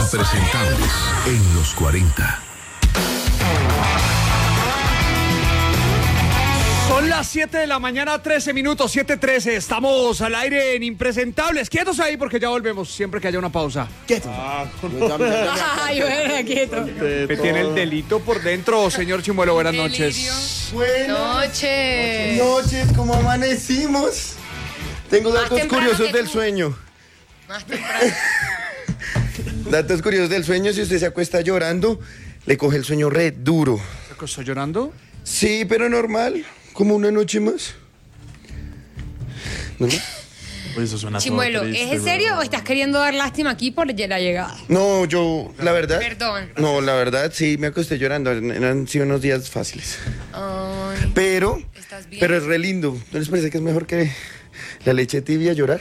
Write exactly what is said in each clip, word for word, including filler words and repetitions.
Impresentables en los cuarenta. Son las siete de la mañana, trece minutos, siete trece. Estamos al aire en Impresentables. Quietos ahí porque ya volvemos siempre que haya una pausa. Quietos. Ah, Ay, bueno, quieto. Me tiene el delito por dentro, señor Chimuelo. Buenas noches. Buenas Noche. noches, ¿cómo amanecimos? Tengo Más datos temprano curiosos que del tú. sueño. Más temprano. Datos curiosos del sueño. Si usted se acuesta llorando, le coge el sueño re duro. ¿Estoy llorando? Sí, pero normal. Como una noche más. ¿Normal? Uy, eso suena todo Chimuelo, triste, ¿es en serio güey. o estás queriendo dar lástima aquí por la llegada? No, yo, la verdad. Perdón. No, la verdad, sí, me acosté llorando. Han sido unos días fáciles. Ay, Pero, ¿estás bien? pero es re lindo. ¿No les parece que es mejor que la leche tibia llorar?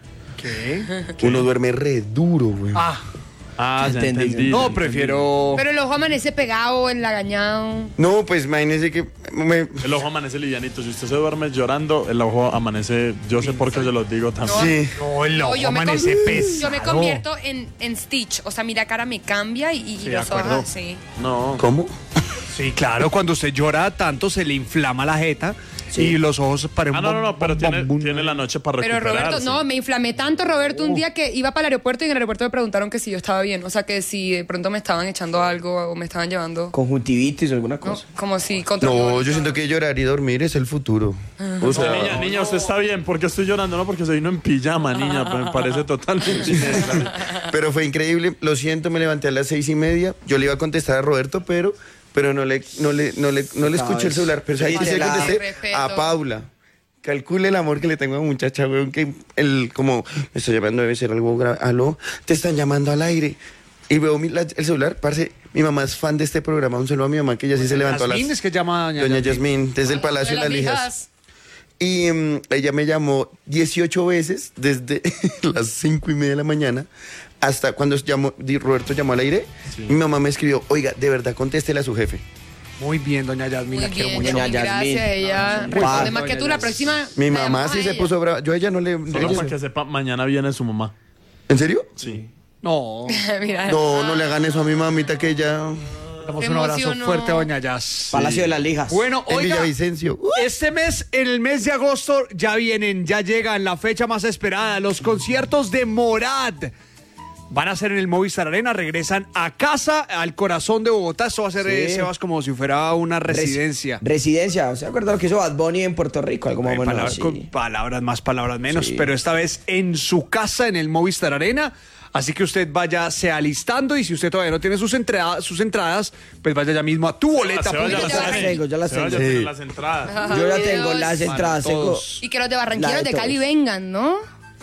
¿Qué? Uno duerme re duro, güey. Ah, Ah, ya Entendí. entendí. no, ya prefiero... Pero el ojo amanece pegado, enlagañado. No, pues imagínese que me... entendí. El ojo amanece livianito. Si usted se duerme llorando, el ojo amanece. Yo sé por qué se los digo también. Sí. No, el No, ojo yo, me amanece con- pesado. yo me convierto en, en Stitch. O sea, mi cara me cambia y, y Sí, de los ojos acuerdo. así. No. ¿Cómo? Sí, claro, cuando usted llora tanto se le inflama la jeta y los ojos parecen... Ah, no, no, no, pero tiene, tiene la noche para Pero recuperarse. Roberto, no, me inflamé tanto, Roberto, un día que iba para el aeropuerto y en el aeropuerto me preguntaron que si yo estaba bien. O sea, que si de pronto me estaban echando algo o me estaban llevando. Conjuntivitis o alguna ¿no? cosa. Como si contra No, yo siento que llorar y dormir es el futuro. O O sea, sea, niña, niña, usted está bien. ¿Por qué estoy llorando? No, porque se vino en pijama, niña. Pero me parece totalmente innecesario. pero fue increíble. Lo siento, me levanté a las seis y media. Yo le iba a contestar a Roberto, pero, pero no le, no le, no le, no le escuché el celular. Pero ¿sabes qué se le Literal. contesté? Respeto. A Paula. Calcule el amor que le tengo a muchacha, weón, que el, como, me estoy llamando, debe ser algo grave. Aló, te están llamando al aire. Y veo mi- la- el celular, parce, mi mamá es fan de este programa. Un saludo a mi mamá, que ella sí se levantó a las... Yasmín, es que llama doña Doña Yasmín. Yasmín, desde el Palacio de las Lijas. Lijas. Y mm, ella me llamó dieciocho veces desde las cinco y media de la mañana hasta cuando llamó, di- Roberto llamó al aire. Mi mamá me escribió, oiga, de verdad, contéstele a su jefe. Muy bien, doña Yasmín, Muy la quiero bien, mucho. Doña Yasmín, Yasmín. gracias. Ella Muy responde bien, más que doña tú. La Yasmín. próxima. Mi la mamá llamamos sí a se ella. puso brava. Yo a ella no le... no Solo le- para que sepa, mañana viene su mamá. ¿En serio? Sí. No, Mira. No, no le hagan eso a mi mamita, que ella... damos Me un abrazo emocionó. fuerte a doña Yas. Palacio de las Lijas. Bueno, En oiga, Villavicencio. Uh, este mes, en el mes de agosto, ya vienen, ya llegan la fecha más esperada, los conciertos de Morad. Van a ser en el Movistar Arena, regresan a casa, al corazón de Bogotá. Esto va a ser, Sí. eh, Sebas, como si fuera una Res- residencia. Residencia. ¿Se acuerdan lo que hizo Bad Bunny en Puerto Rico? Algo más Eh, o menos palabras, así. con palabras más, palabras menos, Sí. pero esta vez en su casa, en el Movistar Arena. Así que usted vaya se alistando y si usted todavía no tiene sus, entrada- sus entradas, pues vaya ya mismo a tu boleta. Se vaya punto a com. las tengo, yo las Se vaya tengo. a tener Sí. las entradas. Yo ya Dios. tengo las entradas. Para Tengo... todos. Y que los de Barranquilla, La los de de Cali todos. vengan, ¿no?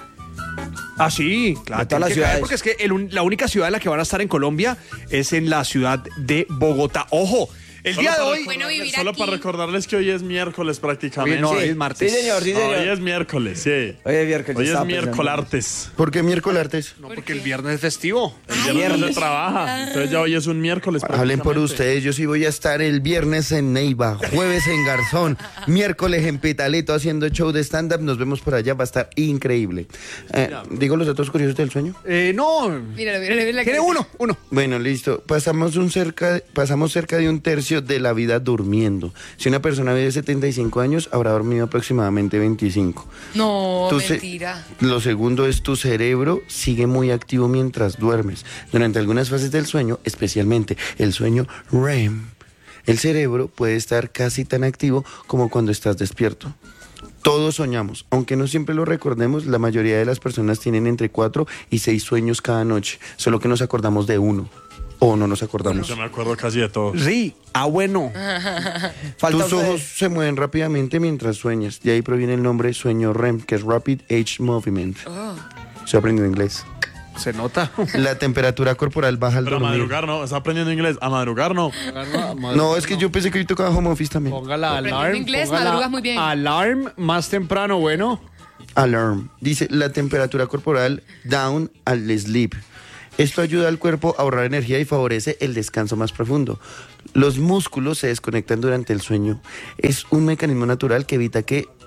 Ah, sí, claro. De todas las tiene que caer, ciudades. porque es que el un- la única ciudad en la que van a estar en Colombia es en la ciudad de Bogotá. Ojo, el Solo día de para hoy... recordarles- Bueno, vivir Solo aquí. para recordarles que hoy es miércoles prácticamente. Hoy no, Sí. hoy es martes. Sí, señor, sí, No, señor. hoy es miércoles, sí. Hoy es miércoles. Hoy es estaba miércoles pensando. artes. ¿Por qué miércoles artes? No, porque el viernes es festivo. El viernes no se trabaja. Entonces ya hoy es un miércoles. Hablen por prácticamente. ustedes, yo sí voy a estar el viernes en Neiva, jueves en Garzón, miércoles en Pitalito haciendo show de stand-up. Nos vemos por allá, va a estar increíble. Eh, ¿Digo los datos curiosos del sueño? Eh, no, Míralo, míralo, míralo. tiene uno, uno. Bueno, listo. Pasamos, un cerca, pasamos cerca de un tercio de la vida durmiendo. Si una persona vive setenta y cinco años, habrá dormido aproximadamente veinticinco. No, Tu ce- mentira. Lo segundo es tu cerebro sigue muy activo mientras duermes. Durante algunas fases del sueño, especialmente el sueño R E M, el cerebro puede estar casi tan activo como cuando estás despierto. Todos soñamos, aunque no siempre lo recordemos, la mayoría de las personas tienen entre cuatro y seis sueños cada noche, solo que nos acordamos de uno o no nos acordamos. Yo me acuerdo casi de todo. Sí, ah, bueno. Falta Tus usted. ojos se mueven rápidamente mientras sueñas. De ahí proviene el nombre sueño R E M, que es Rapid Age Movement. Estoy aprendiendo inglés. Se nota. La temperatura corporal baja al Pero a dormir. madrugar no, está aprendiendo inglés. A madrugar no. No, es que yo pensé que hoy tocaba home office también. Ponga la Aprendiendo alarm. inglés, ponga la madrugas muy bien. Alarm más temprano, bueno. Alarm. Dice la temperatura corporal down al sleep. Esto ayuda al cuerpo a ahorrar energía y favorece el descanso más profundo. Los músculos se desconectan durante el sueño. Es un mecanismo natural que evita que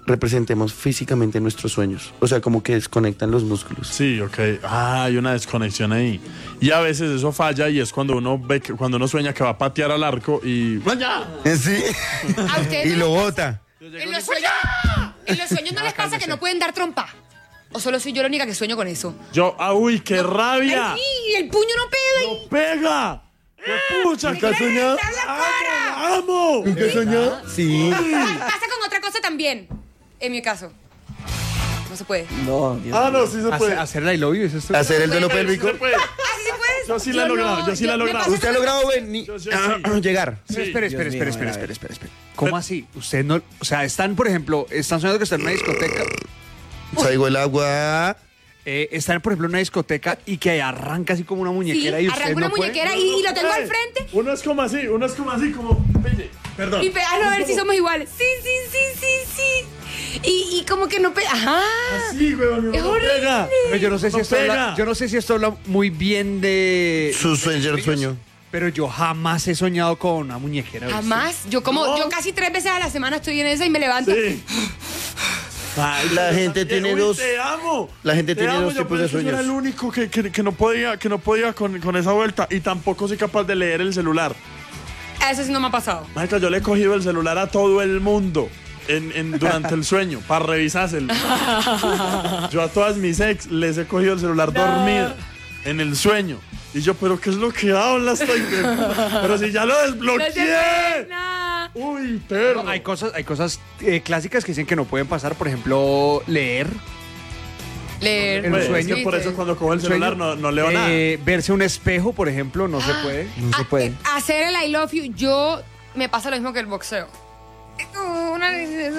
representemos físicamente nuestros sueños. O sea, como que desconectan los músculos. Sí, ok. Ah, hay una desconexión ahí. Y a veces eso falla y es cuando uno ve que, cuando uno sueña que va a patear al arco y ¡vaya! Sí. ¿A ustedes Y no lo les bota. pasa- En los sueños, en los sueños no les pasa que no pueden dar trompa. O solo soy yo la única que sueño con eso. Yo, ah, uy, qué rabia. Ay, sí, el puño no pega. y- ¡No pega! ¡Qué pucha! ¿Nunca has qué- soñado? ¡Dar la cara! ¡Amo! ¿Nunca has soñado? Sí. Pa- Pasa con otra cosa también. En mi caso. No se puede. No, Dios Ah, mío. no, sí se puede. Hacer, hacer el I love you, ¿es esto? Hacer el duelo Sí pélvico. se puede. Ah, sí se puede. Yo sí la he logrado, yo sí la he me logrado. pasa ¿Usted ha con- logrado venir? Yo sí, Ah, sí. llegar? Sí. Espera, espera, Dios espera, mío, espera, a ver, a espera, ver. espera, espera. ¿Cómo así? Ustedes no, o sea, están, por ejemplo, están soñando que están en una discoteca, Traigo el agua. eh, están, por ejemplo, en una discoteca y que arranca así como una Sí, muñequera y ustedes arranco una no pueden? muñequera y, y lo tengo al frente. Uno es como así, uno es como así, como. Pille. Perdón. Y pegarlo a ver si somos iguales. Sí, sí, sí, sí, sí. Y, y como que no pega. Ajá. Así, weón, Es no horrible. pega. Pero yo no sé si No esto habla, pega. yo no sé si esto habla muy bien de Su sueño, el sueño. pero yo jamás he soñado con una muñequera. ¿viste? Jamás. Yo como, No. yo casi tres veces a la semana estoy en esa y me levanto. Sí. Ay, La pero gente también, tiene uy, dos- Te amo. la gente Te tiene amo, dos yo tipos de pensé que yo era sueños. el único que, que, que no podía, que no podía con, con esa vuelta y tampoco soy capaz de leer el celular. Eso sí no me ha pasado. Marica, yo le he cogido el celular a todo el mundo en, en- durante el sueño para revisárselo. Yo a todas mis ex les he cogido el celular dormido en el sueño. Y yo, ¿pero qué es lo que hablas? Estoy de- Pero si ya lo No se desbloqueé. puede, nada. Uy, perro. No, hay cosas, hay cosas eh, clásicas que dicen que no pueden pasar, por ejemplo, leer. Leer. En Pues, un es sueño. que por eso cuando cojo el celular Sueño. no, no leo nada. Eh, verse un espejo, por ejemplo, no se puede. No se Ah, puede. eh, hacer el I love you, yo me pasa lo mismo que el boxeo. No, una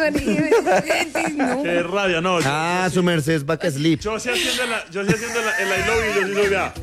no. Qué rabia, no. yo- Ah, su merced es vaca sleep. Yo sí haciendo, la, yo sí haciendo la- el I love you, yo sí soy, vea.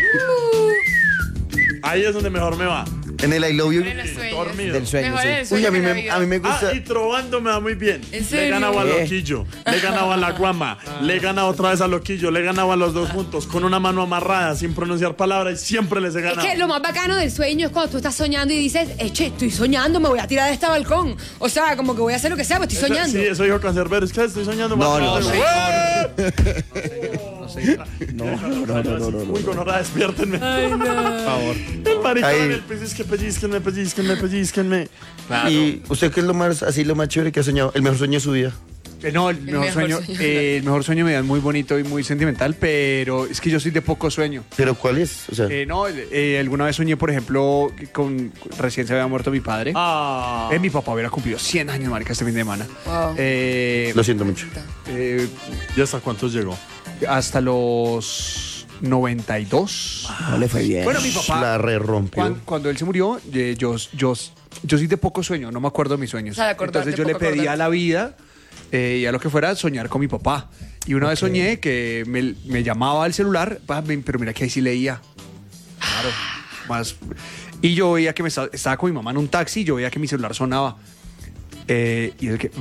Ahí es donde mejor me va. En el I love you. En los sueños. Dormido. Del sueño, Mejor en el sí. sueño Uy, a mí que en la me, vida. a mí me Ah, gusta. y trovando me va muy bien. ¿En Le serio? he ganado a ¿Qué? Loquillo, le he ganado a la Guama, le he ganado otra vez a Loquillo, le he ganado a los dos juntos, con una mano amarrada, sin pronunciar palabras, y siempre les he Es ganado. que lo más bacano del sueño es cuando tú estás soñando y dices, eche, estoy soñando, me voy a tirar de este balcón. O sea, como que voy a hacer lo que sea, pero estoy Eso- soñando. Sí, eso dijo Cancerbero, es que estoy soñando No, más. no, rápido. no. No, no, no, no, no. Uy, gonorrea, despiértenme. Ay, no. Por favor. El maricón Ahí. en el pellizque, pellizquenme, pellizquenme, pellizquenme. ¿Y usted qué es lo más, así lo más chévere que ha soñado? El mejor sueño de su vida. Eh, No, el, mejor, mejor sueño, sueño. eh, el mejor sueño me da muy bonito y muy sentimental, pero es que yo soy de poco sueño. ¿Pero cuál es? O sea, Eh, no, eh, alguna vez soñé, por ejemplo, que con recién se había muerto mi padre. Ah. Eh, mi papá hubiera cumplido cien años, marica, este fin de semana. Wow. Eh, lo siento mucho. eh, ¿Y hasta cuántos llegó? hasta los noventa y dos. No le fue bien. Bueno, mi papá, La re rompió. cuan- cuando, él se murió, eh, yo, yo, yo soy de poco sueño, no me acuerdo de mis sueños. O sea, de acordarte, Entonces yo le poco pedí a acordarte. la vida eh, y a lo que fuera soñar con mi papá. Y una vez soñé que me, me llamaba al celular, pa, ven, pero mira que ahí sí leía. Claro, más. Y yo veía que me estaba, estaba con mi mamá en un taxi y yo veía que mi celular sonaba. Eh, y es que.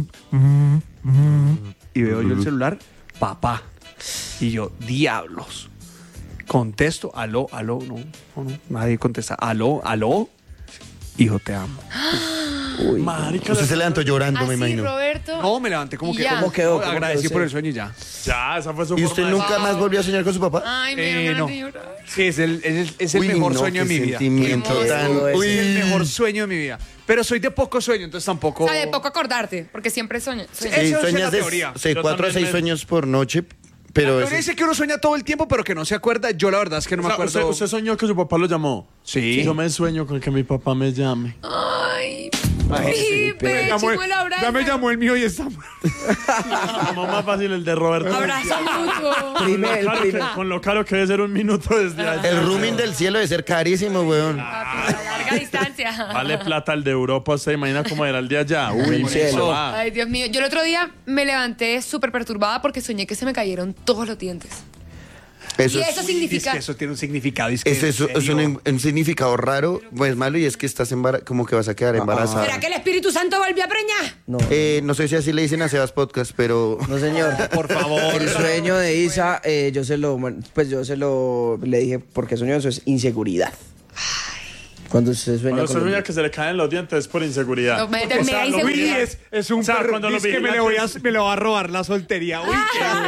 Y veo yo el celular, papá. Y yo, diablos. Contesto, aló, aló, no, no, no, nadie contesta. Aló, aló, hijo, te amo. Uy, Marica, Usted la- se levantó llorando, me Así, imagino. Roberto. No, me levanté como Y que ya. ¿Cómo quedó? ¿Cómo agradecí quedó? por Sí. el sueño y ya. Ya, esa fue su ¿Y usted forma de- nunca más volvió a soñar con su papá? Ay, me Eh, dio ganas no. de llorar. Sí, es el, es el, es el Uy, mejor no, sueño de qué mi vida. sentimiento Qué tan... hermoso. Es Uy. el mejor sueño de mi vida. Pero soy de poco sueño, entonces tampoco. O sea, de poco acordarte, porque siempre sueño. sueño. Sí. Sí, Eso es sueñas la de teoría. sí, Yo cuatro a también seis me- sueños por noche, pero... Pero eso- dice que uno sueña todo el tiempo, pero que no se acuerda. Yo la verdad es que no O me sea, acuerdo. usted, usted soñó que su papá lo llamó. Sí. Yo me sueño con que mi papá me llame. Ay, Ay, sí, sí, pero- pero Llamó el- chico, el abrazo. ya me llamó el mío y está. Como más fácil el de Roberto. Abrazo mucho. Con lo, Primer, caro que, primer. con lo caro que debe ser un minuto desde allá. El rooming del cielo debe ser carísimo, weón. Papi, a larga distancia. Vale plata el de Europa, ¿se imagina cómo era el de allá? Uy, El mi cielo. papá. Ay, Dios mío. Yo el otro día me levanté súper perturbada porque soñé que se me cayeron todos los dientes. Eso y es, eso Es significa... que eso tiene un significado. Es, que, es, eso, en es un, serio. un significado raro, pues malo, y es que estás embara- como que vas a quedar embarazada. ¿Será que el Espíritu Santo volvió a preñar? No, Eh, no sé si así le dicen a Sebas Podcast, pero... no señor. Por favor. El sueño de Isa, eh, yo se lo, pues yo se lo le dije porque sueño eso es inseguridad. Cuando se sueña Cuando con se los- sueña que se le caen los dientes es por inseguridad. No, me, O me sea, da lo Uy, inseguridad. vi- es, es un O sea, perro. cuando los Dice que me le, voy a, vigilantes- me lo va a robar la soltería. Uy,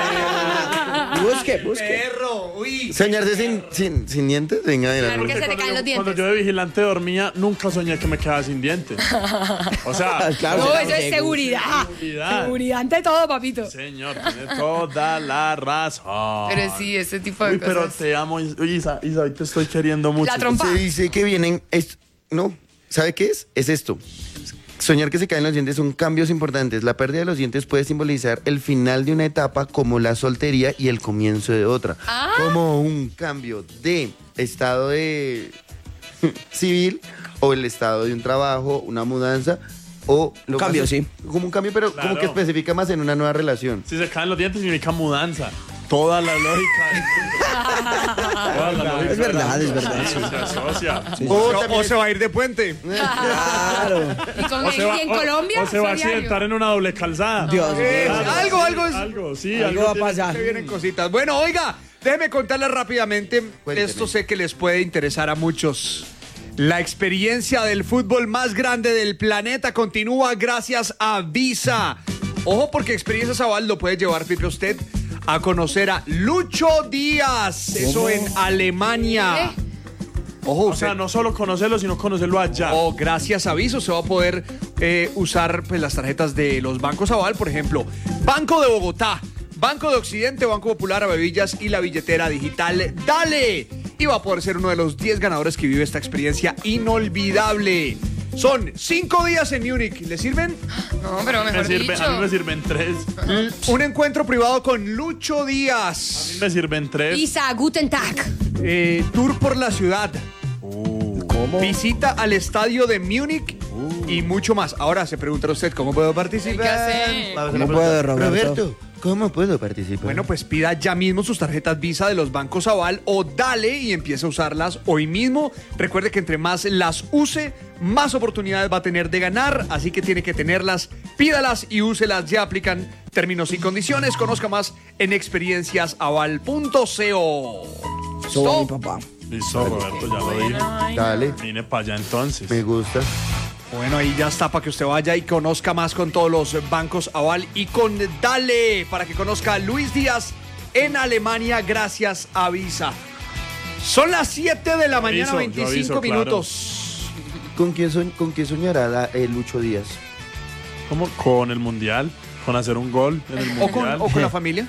qué Busque, busque. perro. Uy. Soñarse sin, sin, sin dientes, venga, venga. Claro que se te Cuando caen yo- los dientes. Cuando yo de vigilante dormía, nunca soñé que me quedaba sin dientes. O sea, Claro, No, será eso es seguro. seguridad. Seguridad. Seguridad ante todo, papito. señor, tiene toda la razón. Pero sí, ese tipo de Uy, pero cosas. te amo, Is- Uy, Isa, Isa, hoy te estoy queriendo mucho. La trompa. Se dice que vienen. Es, no, ¿sabe qué es? Es esto. Soñar que se caen los dientes son cambios importantes. La pérdida de los dientes puede simbolizar el final de una etapa como la soltería y el comienzo de otra. Ah. Como un cambio de estado de civil o el estado de un trabajo, una mudanza o... lo cambio, más- sí. Como un cambio, pero Claro. como que especifica más en una nueva relación. Si se caen los dientes significa mudanza. Toda la lógica del mundo. Toda la lógica Es verdad, del es mundo. verdad, Sí, sí. se asocia. O O, también o es- se va a ir de puente. Claro. Y, con, O se va- y en o- Colombia, o se va a eso diario. accidentar en una doble calzada. Dios mío. Eh, Claro, algo, sí, algo es- Algo, sí, Algo algo va a tiene- pasar. Se vienen cositas. Bueno, oiga, déjeme contarles rápidamente. Cuénteme. Esto sé que les puede interesar a muchos. La experiencia del fútbol más grande del planeta continúa gracias a Visa. Ojo, porque Experiencias Aval lo puede llevar, Pipe, usted a conocer a Lucho Díaz. Eso en Alemania. ¿Eh? Ojo, O usted. sea, no solo conocerlo, sino conocerlo allá. O gracias a Visa se va a poder eh, usar pues, las tarjetas de los bancos Aval, por ejemplo, Banco de Bogotá, Banco de Occidente, Banco Popular, Avevillas y la billetera digital Dale. Y va a poder ser uno de los diez ganadores que vive esta experiencia inolvidable. Son cinco días en Múnich. ¿Le sirven? No, pero me mejor sirve, dicho. a mí me sirven tres. Un encuentro privado con Lucho A mí Díaz. me sirven tres. Isa, guten Tag. Eh, tour por la ciudad. ¿Cómo? Visita al estadio de Múnich y mucho más. Ahora se preguntará usted cómo puedo participar. ¿Qué hace? Vamos a ¿Cómo la puede, pregunta. Roberto? ¿cómo puedo participar? Bueno, pues pida ya mismo sus tarjetas Visa de los bancos Aval o Dale y empiece a usarlas hoy mismo. Recuerde que entre más las use, más oportunidades va a tener de ganar, así que tiene que tenerlas, pídalas y úselas. Ya aplican términos y condiciones. Conozca más en experiencias aval punto co. Soy mi papá. Listo, Roberto, ya lo dije. Dale, Vine para allá entonces. me gusta. Bueno, ahí ya está para que usted vaya y conozca más con todos los bancos Aval y con Dale, para que conozca a Luis Díaz en Alemania gracias a Visa. Son las siete de la Yo mañana, aviso, yo veinticinco aviso, claro. minutos. ¿Con quién, soñ- con quién soñará la- el Lucho Díaz? ¿Cómo? Con el mundial. Con hacer un gol en el O con, mundial. o con la familia.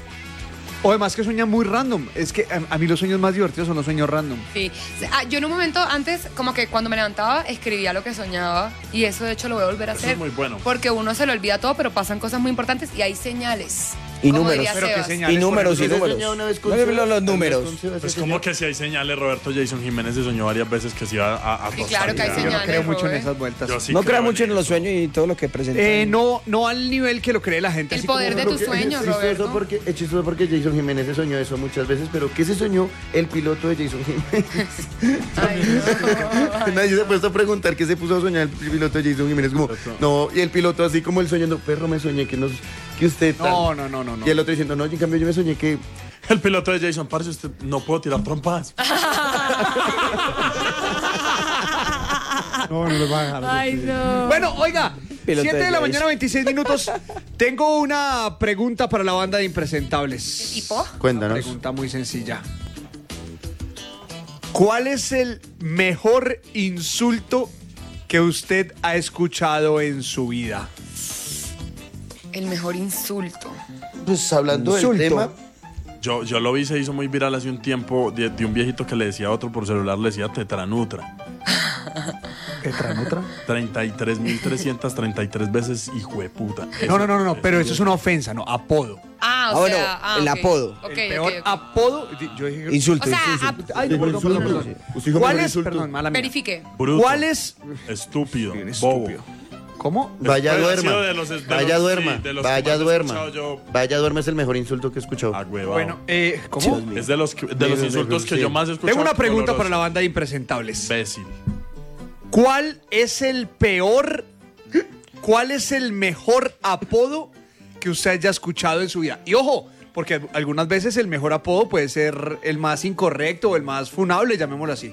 O además que sueña muy random. Es que a, a mí los sueños más divertidos son los sueños random. Sí. Ah, yo en un momento antes, como que cuando me levantaba, escribía lo que soñaba. Y eso, de hecho, lo voy a volver a Eso hacer. es muy bueno. Porque uno se lo olvida todo, pero pasan cosas muy importantes y hay señales. Y como números. diría Pero qué Sebas. señales. Y números, y ¿Usted números. soñó una vez con No me Sebas? los ¿Alguna vez números. con Sebas? Pues ¿Se como soñó? que si hay señales, Roberto Jason Jiménez se soñó varias veces que se iba a, a Sí, claro que hay Costa Rica. Yo no señales, creo mucho en Robert. esas vueltas. Yo sí No creo crea mucho en eso. los sueños y todo lo que presenta. Eh, no, no al nivel que lo cree la gente. El así poder como- de Lo tus que- sueños, es chistoso Roberto. porque, es chistoso porque Jason Jiménez se soñó eso muchas veces, pero ¿qué se soñó el piloto de Jason Jiménez? Ay, no. Nadie se ha puesto a preguntar qué se puso a soñar el piloto de Jason Jiménez. Como, no, y el piloto así como él soñando, perro, me soñé que, nos, que usted tal". No, no, no, no. no. Y el otro diciendo, no, en cambio yo me soñé que... El piloto de Jason, parce, usted no puedo tirar trompas. No, no le va a dejar. Ay, no. Bueno, oiga, Piloto siete de de la Jason. mañana, veintiséis minutos. Tengo una pregunta para la banda de impresentables. ¿Qué tipo? Cuéntanos. Pregunta muy sencilla. ¿Cuál es el mejor insulto que usted ha escuchado en su vida? El mejor insulto. Pues hablando Insulto. del tema, Yo, yo lo vi, se hizo muy viral hace un tiempo de, de un viejito que le decía a otro por celular, le decía tetranutra. ¿Tetranutra? treinta y tres mil trescientos treinta y tres veces, hijo de puta. No, no, no, no, no, pero eso es una ofensa, no, apodo. Ah, o Ah, bueno, sea, ah, el ok. apodo. Ok, el ok, peor ok. apodo. Yo dije, Insulto, O sea, insulto. a- Ay, perdón, perdón, perdón. Usted dijo ¿Cuál mejor es? insulto. Perdón, mala mía. Verifique. Bruto, ¿Cuál es? estúpido, Bien bobo. estúpido. ¿Cómo? Vaya Puede haber duerma, sido de los- de vaya los- duerma, sí, de los que vaya más he duerma, escuchado yo. vaya duerma es el mejor insulto que he escuchado. Agüevado. Bueno, eh, ¿cómo? Dios mío. es de los, que- de los Sí, insultos sí, que sí. yo más he escuchado. Tengo una pregunta doloroso. para la banda de impresentables. Imbécil. ¿Cuál es el peor, cuál es el mejor apodo que usted haya escuchado en su vida? Y ojo, porque algunas veces el mejor apodo puede ser el más incorrecto o el más funable, llamémoslo así.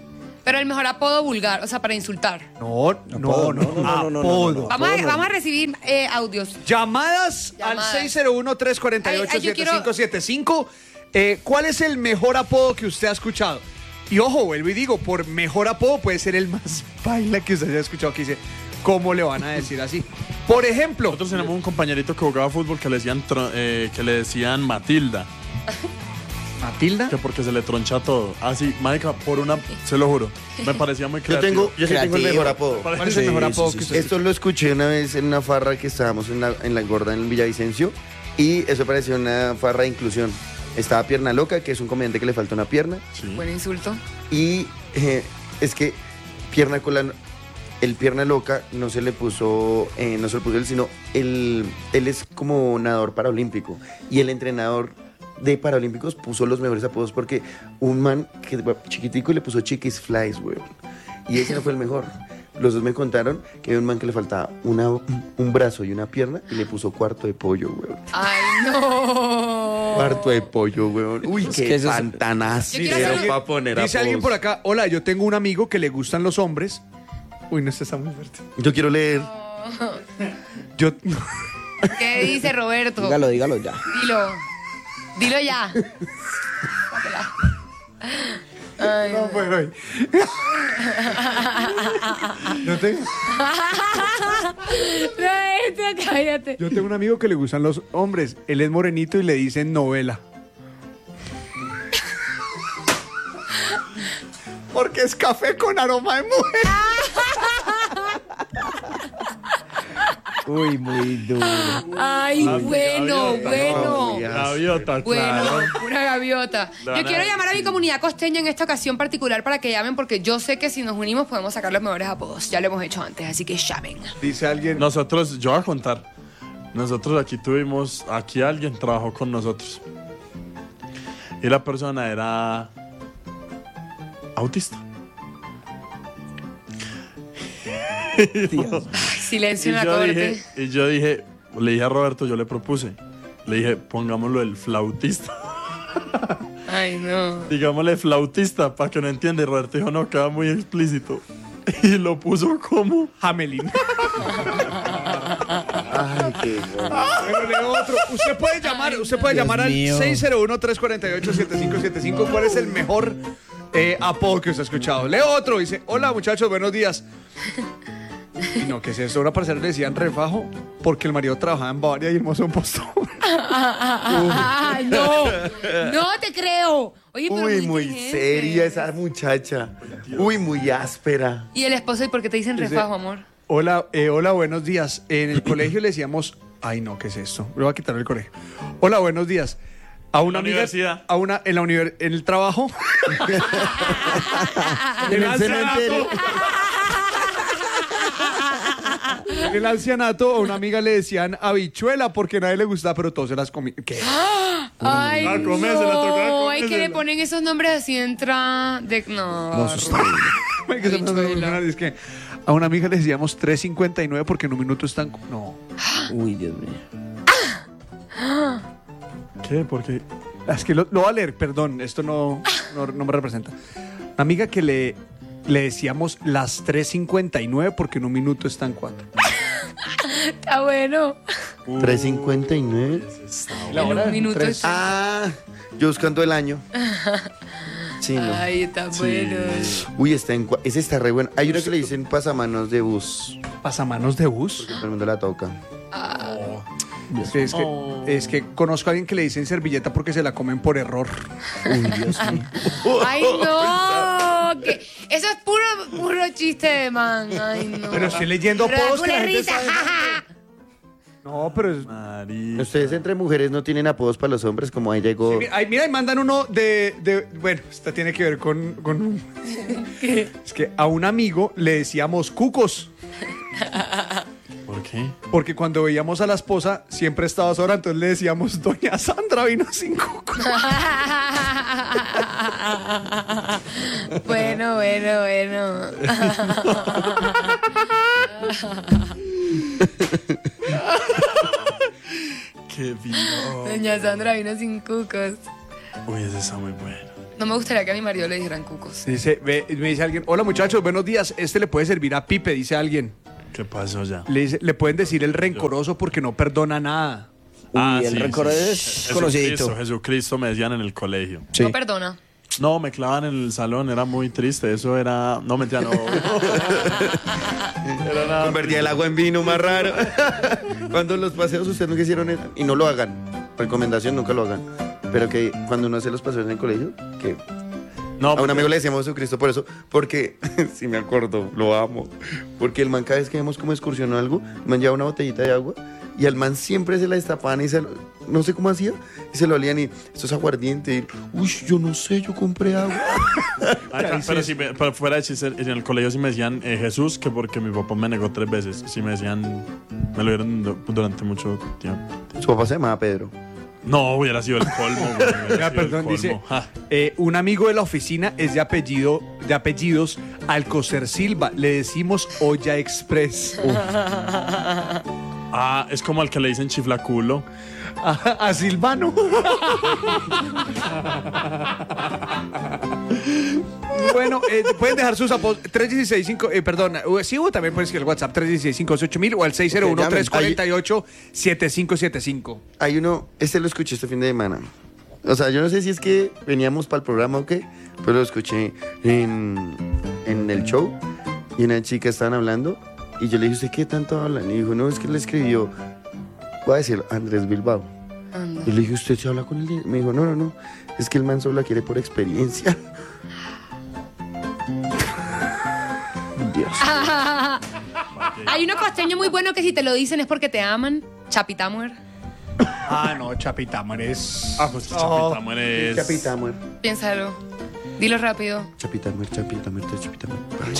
Pero el mejor apodo vulgar, o sea, para insultar. No, no, no, Apodo, no, no, no, no, no, apodo. no, no. Vamos, a, no. vamos a recibir eh, audios. Llamadas, Llamadas. al seis cero uno, tres cuatro ocho, Ay, ay, yo siete quiero- cinco siete cinco. Eh, ¿Cuál es el mejor apodo que usted ha escuchado? Y ojo, vuelvo y digo, por mejor apodo puede ser el más baila que usted haya escuchado, que dice, ¿cómo le van a decir así? Por ejemplo, Nosotros tenemos un compañerito que jugaba fútbol que le decían, tro- eh, que le decían Matilda, Matilda. que porque se le troncha todo. Así, marica, por una, se lo juro, me parecía muy Yo creativo. tengo, yo sí tengo el Creativo. mejor apodo. ¿Cuál es el Sí, mejor sí, apodo sí, que sí. usted Esto lo escuché una vez en una farra que estábamos en la, en la gorda en Villavicencio y eso parecía una farra de inclusión. Estaba Pierna Loca, que es un comediante que le falta una pierna, Sí. Buen insulto. y eh, es que Pierna Cola, el Pierna Loca no se le puso, eh, no se le puso él, sino él, él es como nadador paralímpico y el entrenador de Paralímpicos puso los mejores apodos porque un man que chiquitico le puso Chiquis Flies, güey. Y ese no fue el mejor. Los dos me contaron que había un man que le faltaba una, un brazo y una pierna y le puso cuarto de pollo, güey. Ay, no. Cuarto de pollo, güey. Uy, Es qué que eso es- pantanazo. Yo quiero hacer- para poner Dice alguien por acá, hola, yo tengo un amigo que le gustan los hombres. Uy, no, este está muy fuerte. Yo quiero leer. Yo, ¿Qué dice Roberto? Dígalo, dígalo ya. Dilo. Dilo ya. Ay, no, pues, hoy. Yo tengo, Roberto, cállate. yo tengo un amigo que le gustan los hombres. Él es morenito y le dicen novela. Porque es café con aroma de mujer. Uy, muy duro. Ay, bueno, gaviota, bueno. Gaviota, Bueno, claro. una gaviota. Le van Yo a quiero decir. llamar a mi comunidad costeña en esta ocasión particular para que llamen porque yo sé que si nos unimos podemos sacar los mejores apodos. Ya lo hemos hecho antes, así que llamen. Dice alguien. Nosotros, yo voy a contar. Nosotros aquí tuvimos, aquí alguien trabajó con nosotros. Y la persona era autista. Dios. Ay, silencio Y en la yo, corte. dije, y yo dije, le dije a Roberto, yo le propuse. Le dije, pongámoslo el flautista. Ay, no. Digámosle flautista para que no entienda. Y Roberto dijo, no, queda muy explícito. Y lo puso como Jamelín. Ay, qué bueno. Bueno, leo otro. Usted puede llamar, usted puede Dios llamar al mío. seis cero uno, tres cuatro ocho, siete cinco siete cinco. ¿Cuál es el mejor eh, apodo que usted ha escuchado? Leo otro. Dice, hola muchachos, buenos días. Y no, ¿qué es eso? Una parcera le decían refajo porque el marido trabajaba en Bavaria y el mozo en Postón. Ay, no. No te creo. Oye, pero Uy, muy inteligente. seria esa muchacha. Uy, muy áspera. Y el esposo, ¿y por qué te dicen Dice, refajo, amor? Hola, eh, hola, buenos días. En el colegio le decíamos, ay no, ¿qué es esto? Me voy a quitar el colegio. Hola, buenos días. A una la amiga, universidad. a una en la univer- en el trabajo. En el cementerio. En el ancianato a una amiga le decían habichuela porque a nadie le gustaba, pero todos se las comían. ¿Qué? Ay, a comérsela, toca no. Ay, que comérsela. le ponen esos nombres así entra de... No. No, eso está bien. Ay, que se me Habichuela. hace- Es que a una amiga le decíamos tres cincuenta y nueve porque en un minuto están... No. Uy, Dios mío. ¿qué? Porque Es que lo, lo voy a leer, perdón, esto no, no, no me representa. Una amiga que le, le decíamos las tres cincuenta y nueve porque en un minuto están cuatro. Está bueno. tres cincuenta y nueve. La En hora un de minuto tres. está... Ah, yo buscando el año. Sí, no. Ay, está bueno. Uy, está en, cua- ese está re bueno. Hay una que le dicen pasamanos de bus. Pasamanos de bus. Que todo el mundo la toca. Sí, es, que, es que conozco a alguien que le dicen servilleta porque se la comen por error. Uy, Dios mío. Ay, no. que- Eso es puro, puro chiste de man. Ay, no. Pero estoy leyendo Pero da apodos que la pura gente risa. sabe. No, pero es... María. Ustedes entre mujeres no tienen apodos para los hombres, como ahí llegó. Sí, ay, mira, y mandan uno de, de- bueno, esta tiene que ver con, con un- es que a un amigo le decíamos cucos, ¿Por qué? porque cuando veíamos a la esposa siempre estaba sola, entonces le decíamos, doña Sandra vino sin cucos. Bueno, bueno, bueno. Qué vino. Doña Sandra vino sin cucos. Uy, ese está muy bueno. No me gustaría que a mi marido le dijeran cucos. Dice, ve, me dice alguien, hola muchachos, buenos días, este le puede servir a Pipe, dice alguien. ¿Qué pasó ya? Le, dice, le pueden decir el rencoroso porque no perdona nada. Uy, el récord es Jesucristo, conocidito. Jesucristo me decían en el colegio. Sí. No perdona. No, me clavaban en el salón, era muy triste, eso era... No, mentira, no. Era nada. Convertía el agua en vino más raro. Cuando los paseos ustedes nunca hicieron eso, y no lo hagan. Recomendación, nunca lo hagan. Pero que cuando uno hace los paseos en el colegio, que No, a un porque- amigo le decíamos Jesucristo por eso, porque, si me acuerdo, lo amo. Porque el man cada vez que vemos como excursión o algo, el man lleva una botellita de agua y al man siempre se la destapaban y se lo, no sé cómo hacía, y se lo olían y esto es aguardiente. Y, uy, yo no sé, yo compré agua. Ay, pero si me- pero fuera de chiste, en el colegio sí me decían eh, Jesús, que porque mi papá me negó tres veces. Sí me decían, me lo dieron du- durante mucho tiempo. Su papá se llamaba Pedro. No, hubiera sido el colmo. güey, hubiera Ya, sido el perdón, colmo. dice, Ja. eh, un amigo de la oficina es de apellido, de apellidos Alcocer Silva, le decimos Olla Express. Ah, es como al que le dicen chiflaculo. A, a Silvano. Bueno, eh, pueden dejar sus apodos tres uno seis cinco, eh, perdón, eh, sí, o también pueden escribir el WhatsApp tres uno seis cinco ocho mil o al seis cero uno tres cuatro ocho siete cinco siete cinco. Hay uno, este lo escuché este fin de semana. O sea, yo no sé si es que veníamos para el programa o qué, pero lo escuché en, en el show y una chica estaban hablando y yo le dije, ¿usted qué tanto hablan? Y dijo, no, es que le escribió, voy a decir, Andrés Bilbao. Anda. Y le dije, ¿usted se habla con él? Me dijo, no, no, no, es que el man solo la quiere por experiencia. Dios. Hay uno costeño muy bueno que si te lo dicen es porque te aman. Chapitamuer. Ah, no, Chapitamuer es... Ah, pues Chapitamuer es... Chapitamuer. Piénsalo. Dilo rápido. Chapitamuer, chapitamuer, chapitamuer.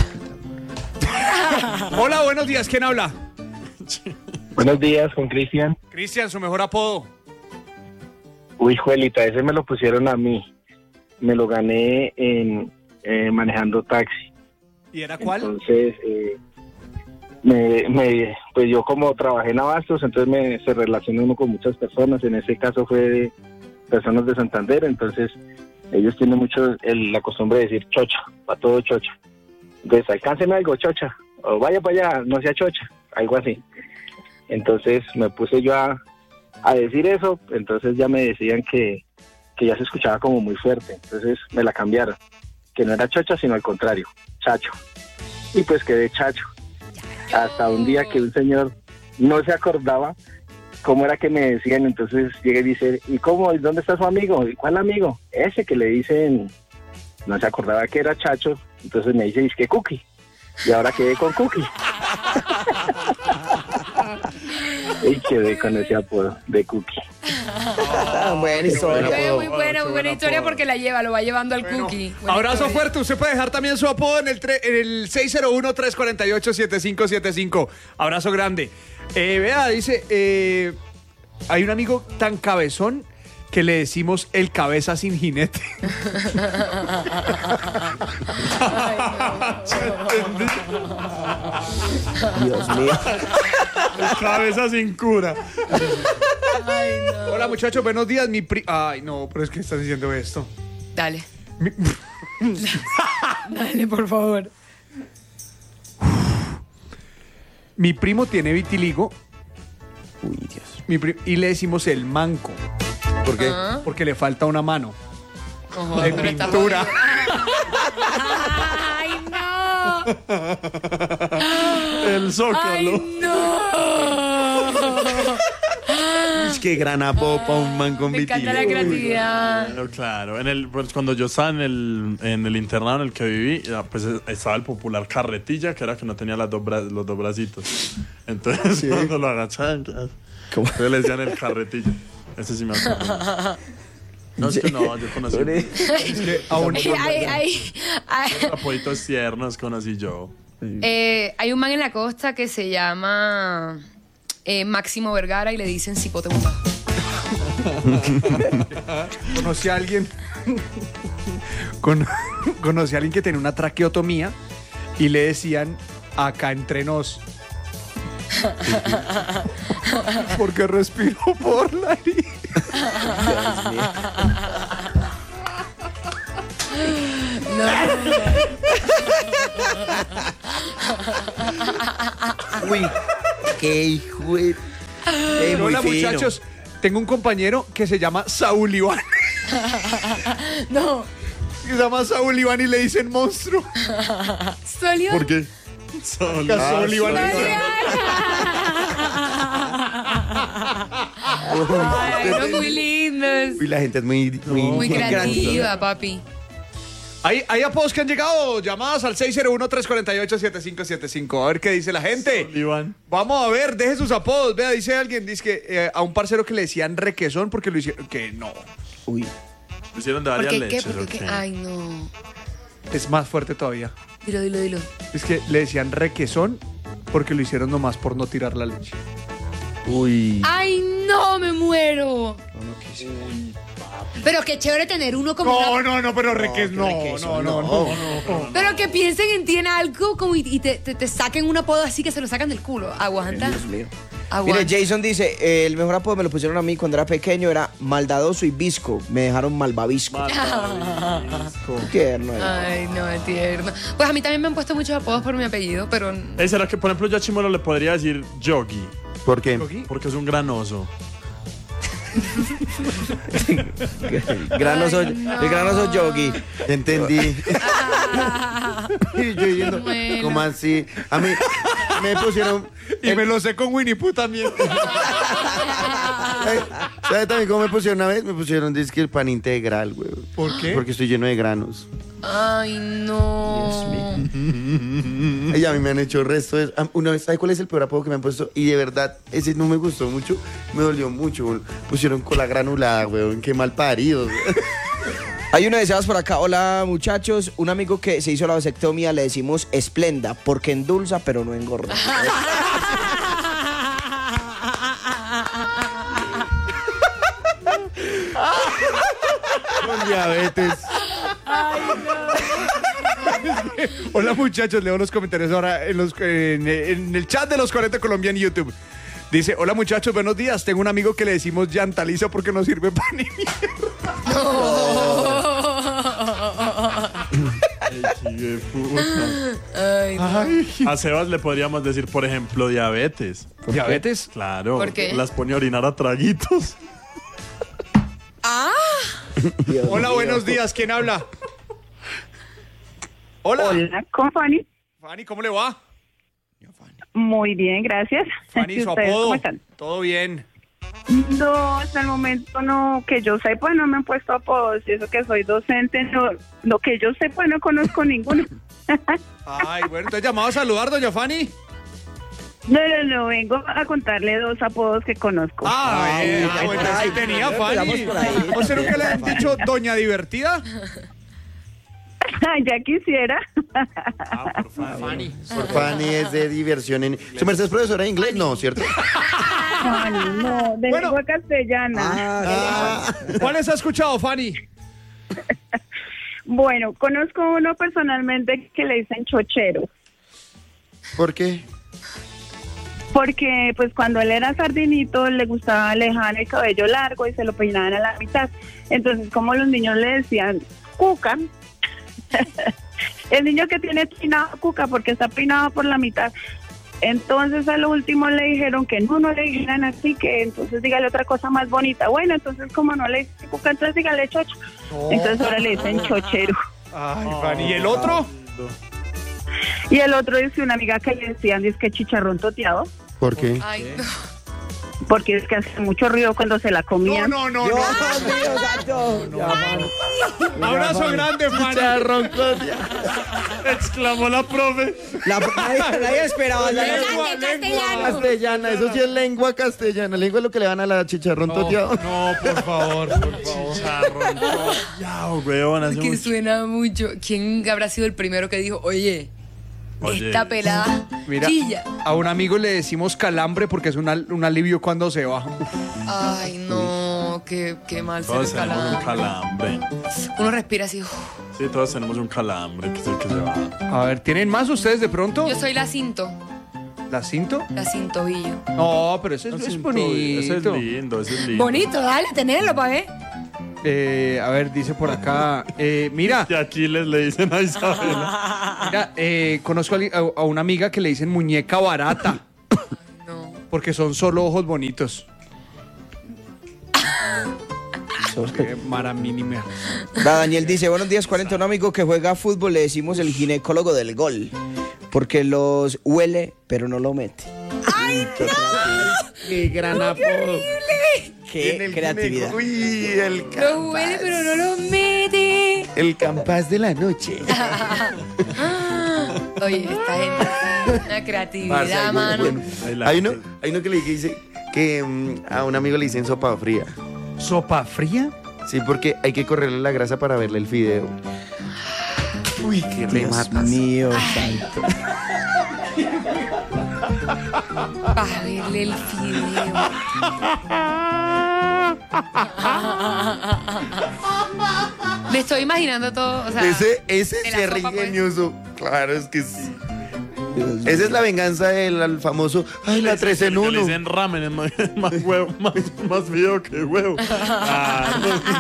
Hola, buenos días, ¿quién habla? Buenos días, con Cristian. Cristian, su mejor apodo. Uy, Juelita, ese me lo pusieron a mí. Me lo gané en eh, manejando taxi. ¿Y era cuál? Entonces, eh, me, me, pues yo como trabajé en Abastos, entonces me, se relaciona uno con muchas personas. En ese caso fue de personas de Santander, entonces ellos tienen mucho el- la costumbre de decir chocha, para todo chocha. Entonces, alcánceme algo, chocha, o vaya para allá, no sea chocha, algo así. Entonces me puse yo a, a decir eso, entonces ya me decían que, que ya se escuchaba como muy fuerte, entonces me la cambiaron, que no era chocha, sino al contrario, chacho. Y pues quedé chacho. Hasta un día que un señor no se acordaba cómo era que me decían, entonces llega y dice, ¿y cómo? ¿Y dónde está su amigo? ¿Y cuál amigo? Ese que le dicen, no se acordaba que era chacho, entonces me dice, ¿y qué Cookie? Y ahora quedé con Cookie. Y quedé con ese apodo de Cookie. Ah, buena historia. Fue muy apodo, buena, qué muy buen buena historia apodo. porque la lleva, lo va llevando al cookie. Buena Abrazo historia. fuerte, usted puede dejar también su apodo en el, tre- en el seis cero uno tres cuatro ocho siete cinco siete cinco. Abrazo grande. Eh, vea, dice, eh, hay un amigo tan cabezón que le decimos el cabeza sin jinete. Dios mío. Cabeza sin cura. Hola muchachos, buenos días. Mi pri Ay, no, pero es que estás diciendo esto. Dale. Mi- Dale, por favor. Mi primo tiene vitiligo Uy, Dios. mi pri- y le decimos el manco. ¿Por qué? Ah. Porque le falta una mano. Ojo, De pero está pintura. ¡Ay, no! El zócalo. ¡Ay, no! Es que gran apodo para un man con Me encanta la vitiligo. creatividad. Claro, claro. En el, pues, cuando yo estaba en el, en el internado en el que viví, ya, pues eh, estaba el popular carretilla, que era que no tenía las dos bra- los dos bracitos. Entonces, cuando lo agachaban, ya, ¿Cómo? entonces le decían el carretilla. Ese sí me acuerdo. No, es que no, yo conocí Pobre. Aún- Ay, ay, ay. apoyitos tiernos, conocí yo. Eh, hay un man en la costa que se llama eh, Máximo Vergara y le dicen cipote bomba. Conocí a alguien. Con- conocí a alguien que tenía una traqueotomía y le decían acá entre nos. Porque respiro por la nariz. Dios mío. Uy, qué hijo de... Eh, muy Hola, fino. muchachos. Tengo un compañero que se llama Saúl Iván. No. Se llama Saúl Iván y le dicen monstruo. ¿Sólido? ¿Por qué? Sol- A Saúl Iván le dicen- Ay, no, muy lindos. Uy, la gente es muy... Muy, Muy muy creativa, papi. Hay, hay apodos que han llegado, llamadas al seis cero uno, tres cuatro ocho, siete cinco siete cinco. A ver qué dice la gente. Iván. Vamos a ver, deje sus apodos. Vea, dice alguien, dice que eh, a un parcero que le decían requesón porque lo hicieron. Que no. Uy. Lo hicieron de varias ¿Por qué? ¿Qué? leches. ¿Por qué? ¿o ¿Qué? qué? Ay, no. Es más fuerte todavía. Dilo, dilo, dilo. Es que le decían requesón porque lo hicieron nomás por no tirar la leche. Uy. Ay, no, me muero. Pero qué chévere tener uno como No, una- no, no, pero reques no, no, no, no, no. Pero que piensen en ti en algo como y, y te, te, te saquen un apodo así que se lo sacan del culo. Aguanta. Dios mío. Aguanta. Mire, Jason dice, eh, el mejor apodo me lo pusieron a mí cuando era pequeño, era maldadoso y visco. Me dejaron malvavisco. Qué tierno era. Ay, no, es tierno. Pues a mí también me han puesto muchos apodos por mi apellido, pero... Eh, ¿Será que, por ejemplo, yo a Chimuelo le podría decir Yogi? ¿Por qué? Porque es un granoso. Granoso, Ay, no. El granoso yogi. Entendí. Y yo diciendo, Bueno. ¿cómo así? A mí me pusieron... Y me lo sé con Winnie Pooh también. ¿Sabe sabe también cómo me pusieron una vez? Me pusieron disque el pan integral, güey. ¿Por qué? Porque estoy lleno de granos. Ay, no. Y a mí me han hecho el resto de... Una vez, ¿sabe cuál es el peor apodo que me han puesto? Y de verdad, ese no me gustó mucho, me dolió mucho. Güey. Pusieron cola granulada, güey. Qué mal paridos. Hay una de esas por acá. Hola, muchachos. Un amigo que se hizo la vasectomía le decimos esplenda, porque endulza, pero no engorda. Con diabetes. Hola muchachos, leo los comentarios ahora en, los, en, en el chat de los cuarenta Colombia en YouTube. Dice, hola muchachos, buenos días. Tengo un amigo que le decimos llantaliza porque no sirve para ni Ay, qué puta. Ay, no. A Sebas le podríamos decir, por ejemplo, diabetes. ¿Diabetes? Claro. ¿Por qué? Las pone a orinar a traguitos. Ah, Dios Hola, mío. buenos días. ¿Quién habla? Hola. Hola, con Fanny. Fanny, ¿cómo le va? Muy bien, gracias. Fanny, ¿Y su ustedes apodo. cómo están? Todo bien. No, hasta el momento no, que yo sepa, no me han puesto apodos. Y eso que soy docente, no, lo que yo sepa, no conozco ninguno. Ay, bueno, entonces llamado a saludar, doña Fanny. No, no, no, vengo a contarle dos apodos que conozco. Ah, Ay, eh, ay, ah, bueno, ay, sí tenía ay, Fanny. empezamos por ahí. ¿O sea, nunca le han dicho doña divertida? Ya quisiera. Ah, por favor, Fanny. Por Fanny es de diversión. En... ¿Su merced es profesora de inglés? No, ¿cierto? Fanny, no, de Bueno. lengua castellana. Ah, ¿Cuáles ha escuchado, Fanny? Bueno, conozco uno personalmente que le dicen chochero. ¿por qué? Porque pues cuando él era sardinito le gustaba dejar el cabello largo y se lo peinaban a la mitad. Entonces como los niños le decían cuca, el niño que tiene peinado cuca porque está peinado por la mitad. Entonces a lo último le dijeron que no, no le dijeran así, que entonces dígale otra cosa más bonita. Bueno, entonces como no le dice cuca, entonces dígale chocho. Entonces ahora le dicen chochero. Ay, Fanny. ¿Y el otro? Y el otro dice una amiga que le decían, dice que chicharrón toteado, ¿Por qué? ay, no. porque es que hace mucho ruido cuando se la No, comían. no, no, Dios no. mío, santo. Ya, mano. Abrazo grande, Fanny. Exclamó la profe. La, nadie, nadie esperaba. la- Lengua, lengua. Castellana, eso sí es lengua castellana. Lengua es lo que le van a la chicharrón toteado. No, por favor, por favor. Charrón. Ya, weón. hace Que mucho- suena mucho. ¿Quién habrá sido el primero que dijo, oye, Oye. esta pelada Mira, chilla? a un amigo le decimos calambre porque es un, al- un alivio cuando se va. Ay, no, qué, qué mal se Todos le tenemos un calambre. calambre. Uno respira así. uf. Sí, todos tenemos un calambre que es el que se va. A ver, ¿tienen más ustedes de pronto? Yo soy la cinto, ¿La cinto? la cintobillo. No, pero ese es, es bonito. Ese es lindo, ese es lindo. Bonito, dale, tenerlo, pa' ver. Eh, a ver, dice por acá. Eh, mira. Y aquí les le dicen a Isabela. Mira, eh, conozco a, a una amiga que le dicen muñeca barata. No. Porque son solo ojos bonitos. Qué mara mínima. Da, Daniel dice, buenos días, cuarenta, un amigo que juega fútbol le decimos el ginecólogo del gol, porque los huele, pero no lo mete. ¡Ay, no! ¡Qué gran apodo! ¡Qué creatividad! Gineco. Uy, el Lo Campas. huele, pero no lo mete. El Campas de la noche. Oye, esta gente, una Parce, creatividad, hay, mano. bueno, Ahí la hay uno, gente. hay uno que le dice que mm, a un amigo le dicen sopa fría. ¿Sopa fría? Sí, porque hay que correrle la grasa para verle el fideo. Uy, qué Dios rematas. mío, santo. Para verle el fideo. Me estoy imaginando todo, o sea, Ese, ese de la cierre sopa, pues. ingenioso. Claro, es que sí. Esa es la venganza del al famoso. Ay, la tres en Que le uno. dicen ramen, es más, más huevo, más, más video que huevo. Ah,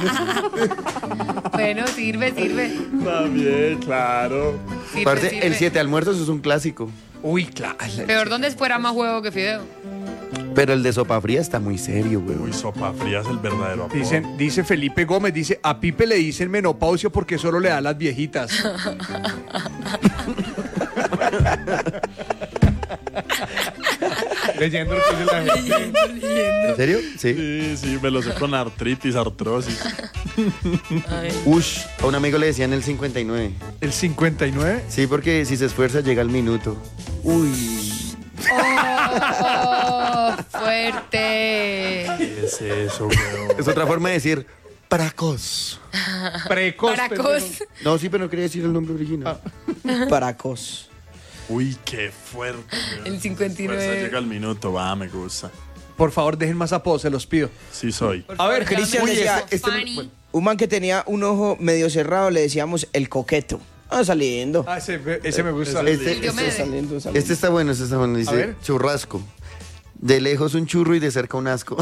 bueno, sirve, sirve. está bien, claro. Sirve, Parce, sirve. el siete almuerzos es un clásico. Uy, claro. Peor donde fuera más huevo que fideo. Pero el de sopa fría está muy serio, güey. Uy, sopa fría es el verdadero apodo. Dicen, dice Felipe Gómez, dice, a Pipe le dicen menopausia porque solo le da a las viejitas. Leyendo lo que dice la gente. ¿En serio? Sí. Sí, sí, me lo sé con artritis, artrosis. Ush, a un amigo le decían el cincuenta y nueve. ¿El cincuenta y nueve? Sí, porque si se esfuerza llega al minuto. Uy. Oh, fuerte. ¿Qué es eso, weón? Es otra forma de decir precoz. Precoz. Paracos. No, sí, pero no quería decir el nombre original. Paracos. Uy, qué fuerte, weón. El cincuenta y Fuerza nueve. llega al minuto, va, me gusta. Por favor, dejen más apodos, se los pido. Sí soy. A ver, Cristian Uy, decía, este- este- Funny. bueno. Un man que tenía un ojo medio cerrado le decíamos el coqueto. Ah, saliendo. Ah, ese, ese me gusta. Este, Diomedes. este, Saliendo, saliendo. este está bueno, este está bueno. A Dice ver. churrasco. De lejos un churro y de cerca un asco.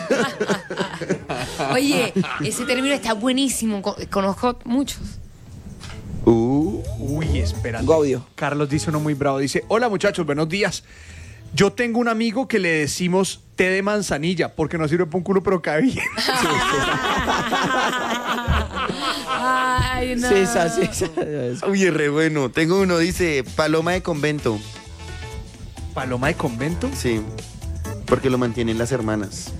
Oye, ese término está buenísimo. Con- Conozco muchos. Uh, Uy, espérate. Gaudio. Carlos dice uno muy bravo. Dice, hola muchachos, buenos días. Yo tengo un amigo que le decimos té de manzanilla porque no sirve para un culo, pero cae bien. Ay, no. Sí, esa, sí, esa. uy, es re bueno. Tengo uno, dice paloma de convento. ¿Paloma de convento? Sí, porque lo mantienen las hermanas.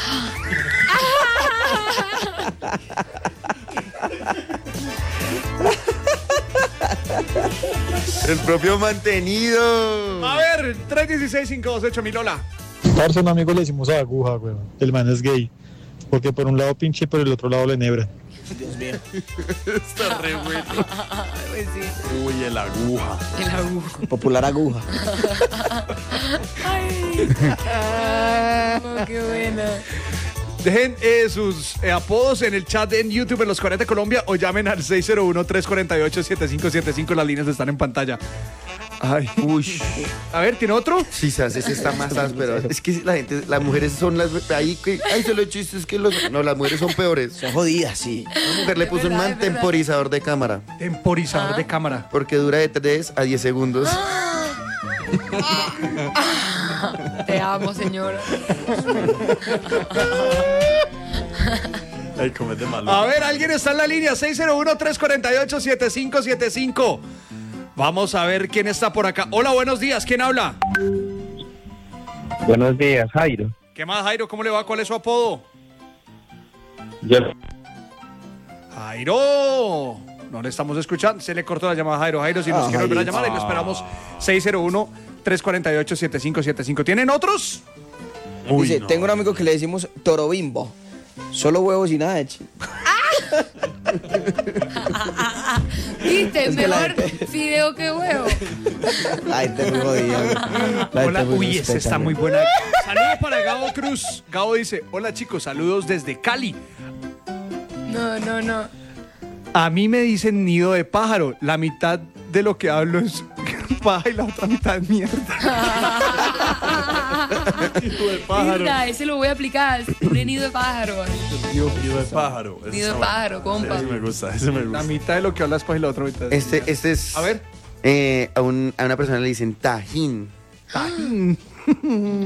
El propio mantenido. A ver, tres uno seis, cinco dos ocho, mil, hola. Parce, a un amigo le decimos a aguja, weón. El man es gay. Porque por un lado pinche y por el otro lado le nebra. Está re bueno. Pues sí, Uy, el aguja. el agujo. Popular aguja. Ay. Oh, qué buena. Dejen eh, sus eh, apodos en el chat en YouTube en Los cuarenta Colombia o llamen al seis cero uno, tres cuatro ocho, siete cinco siete cinco. Las líneas están en pantalla. Ay, Uy. a ver, ¿tiene otro? Sí, sabes, ese está más áspero. Es que la gente, las mujeres son las. Ahí que. Ay, solo chistes que los. No, las mujeres son peores. Son jodidas, sí. Una mujer le puso un verdad, man es verdad. temporizador de cámara. Temporizador de cámara. Porque dura de tres a diez segundos. Te amo, señora. Ay, comete malo. A ver, alguien está en la línea, seis cero uno, tres cuatro ocho, siete cinco siete cinco. Vamos a ver quién está por acá. Hola, buenos días, ¿quién habla? Buenos días, Jairo. ¿Qué más, Jairo? ¿Cómo le va? ¿Cuál es su apodo? Yo, Jairo. No le estamos escuchando. Se le cortó la llamada a Jairo. Jairo, si nos Ah, quiere volver a Jairito. llamar, ahí lo esperamos. seis cero uno, tres cuatro ocho, siete cinco siete cinco. ¿Tienen otros? Uy, Dice, no. tengo un amigo que le decimos toro bimbo. Solo huevos y nada de chi. ¿Viste? Es que la Mejor gente- fideo que huevo. La gente es muy jodida. güey. La Hola, gente es muy uy, ese está respetable. muy buena. Saludos para Gabo Cruz. Gabo dice, hola chicos, saludos desde Cali. No, no, no. A mí me dicen nido de pájaro. La mitad de lo que hablo es paja y la otra mitad es mierda. Nido de pájaro. Mira, ese lo voy a aplicar. Un nido de pájaro. Nido de pájaro. Ese Nido de está pájaro, bueno. compa. Ese me gusta, ese me La gusta. mitad de lo que hablas, pues, y la otra mitad. Este, este es. A ver. eh, a, un- a una persona le dicen tajín.